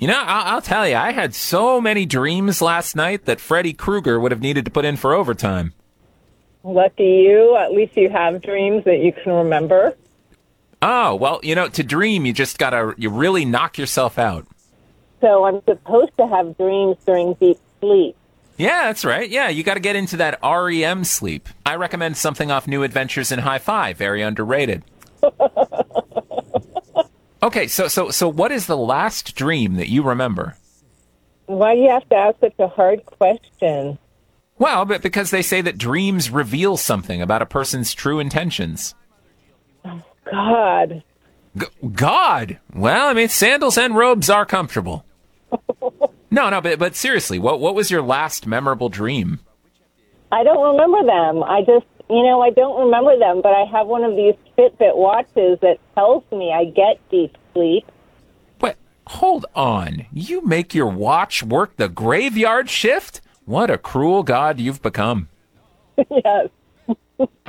I'll tell you, I had so many dreams last night that Freddy Krueger would have needed to put in for overtime. Lucky you. At least you have dreams that you can remember. Oh, well, to dream, you really knock yourself out. So I'm supposed to have dreams during deep sleep. Yeah, that's right. Yeah, you got to get into that REM sleep. I recommend something off New Adventures in Hi-Fi. Very underrated. Okay, so what is the last dream that you remember? Why do you have to ask such a hard question? Well, but because they say that dreams reveal something about a person's true intentions. God. God? Well, I mean, sandals and robes are comfortable. No, but seriously, what was your last memorable dream? I don't remember them. I don't remember them, but I have one of these Fitbit watches that tells me I get deep sleep. But hold on. You make your watch work the graveyard shift? What a cruel god you've become. Yes.